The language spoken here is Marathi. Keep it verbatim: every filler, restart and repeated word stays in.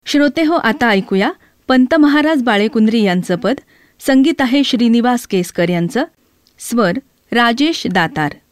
श्रोतेहो, आता ऐकूया पंत महाराज बाळेकुंद्री यांचं पद. संगीत आहे श्रीनिवास केसकर यांचं. स्वर राजेश दातार.